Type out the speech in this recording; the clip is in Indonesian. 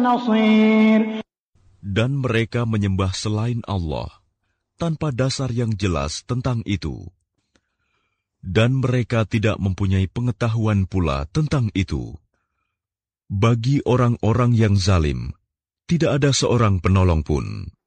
نصير. Dan mereka menyembah selain Allah tanpa dasar yang jelas tentang itu. Dan mereka tidak mempunyai pengetahuan pula tentang itu. Bagi orang-orang yang zalim, tidak ada seorang penolong pun.